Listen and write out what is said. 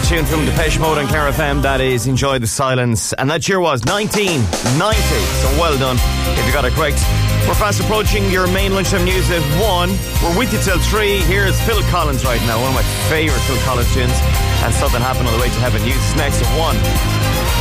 tune from Depeche Mode and Care FM. That is Enjoy the Silence. And that year was 1990. So well done if you got it correct. We're fast approaching your main lunchtime news at 1. We're with you till 3. Here's Phil Collins right now. One of my favourite Phil Collins tunes. And Something Happened on the Way to Heaven. News next at 1.